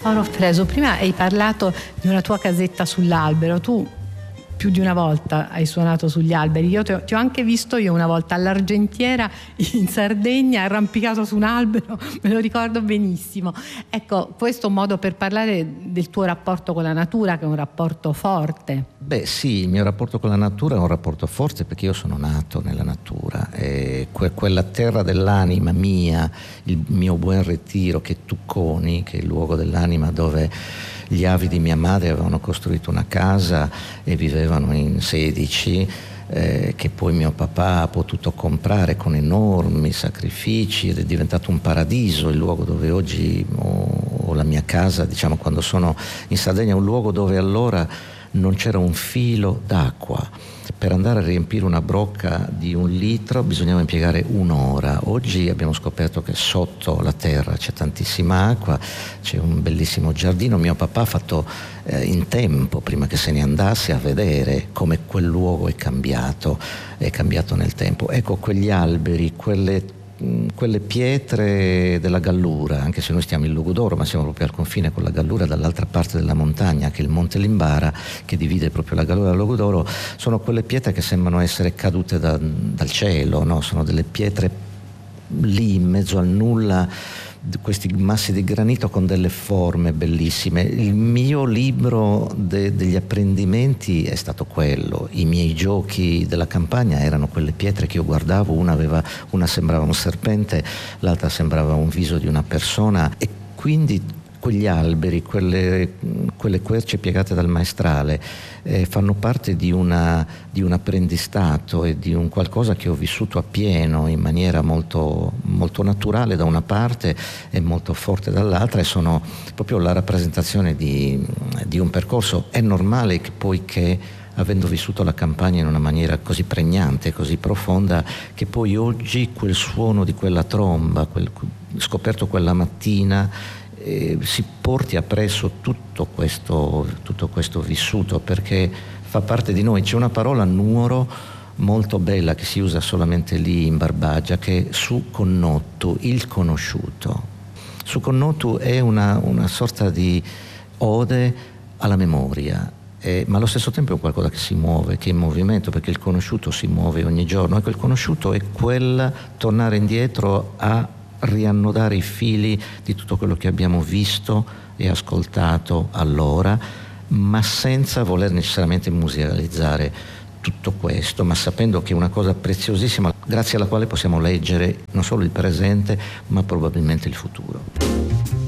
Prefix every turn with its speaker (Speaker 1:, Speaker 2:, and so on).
Speaker 1: Paolo Fresu, prima hai parlato di una tua casetta sull'albero. Tu più di una volta hai suonato sugli alberi. Io ti ho anche visto una volta all'Argentiera in Sardegna, arrampicato su un albero, me lo ricordo benissimo. Ecco, questo è un modo per parlare del tuo rapporto con la natura, che è un rapporto forte.
Speaker 2: Beh sì, il mio rapporto con la natura è un rapporto forte perché io sono nato nella natura e quella terra dell'anima mia, il mio Buen Retiro, che è Tucconi, che è il luogo dell'anima dove gli avi di mia madre avevano costruito una casa e vivevano in 16, che poi mio papà ha potuto comprare con enormi sacrifici ed è diventato un paradiso, il luogo dove oggi ho la mia casa, diciamo, quando sono in Sardegna, un luogo dove allora non c'era un filo d'acqua. Per andare a riempire una brocca di 1 litro bisognava impiegare 1 ora. Oggi abbiamo scoperto che sotto la terra c'è tantissima acqua, c'è un bellissimo giardino. Mio papà ha fatto in tempo, prima che se ne andasse, a vedere come quel luogo è cambiato nel tempo. Ecco, quegli alberi, quelle pietre della Gallura, anche se noi stiamo in Logudoro, ma siamo proprio al confine con la Gallura, dall'altra parte della montagna, che è il Monte Limbara, che divide proprio la Gallura dal Logudoro, sono quelle pietre che sembrano essere cadute dal cielo, no? Sono delle pietre lì in mezzo al nulla, questi massi di granito con delle forme bellissime. Il mio libro degli apprendimenti è stato quello. I miei giochi della campagna erano quelle pietre che io guardavo, una sembrava un serpente, l'altra sembrava un viso di una persona, e quindi quegli alberi, quelle querce piegate dal maestrale fanno parte di un apprendistato e di un qualcosa che ho vissuto appieno in maniera molto, molto naturale da una parte e molto forte dall'altra, e sono proprio la rappresentazione di un percorso. È normale che poi, che avendo vissuto la campagna in una maniera così pregnante, così profonda, che poi oggi quel suono di quella tromba, scoperto quella mattina, si porti appresso tutto questo vissuto, perché fa parte di noi. C'è una parola nuoro molto bella che si usa solamente lì in Barbagia, che è su connottu, il conosciuto. Su connottu è una sorta di ode alla memoria, ma allo stesso tempo è qualcosa che si muove, che è in movimento, perché il conosciuto si muove ogni giorno. Ecco, il conosciuto è quel tornare indietro a riannodare i fili di tutto quello che abbiamo visto e ascoltato allora, ma senza voler necessariamente musealizzare tutto questo, ma sapendo che è una cosa preziosissima, grazie alla quale possiamo leggere non solo il presente, ma probabilmente il futuro.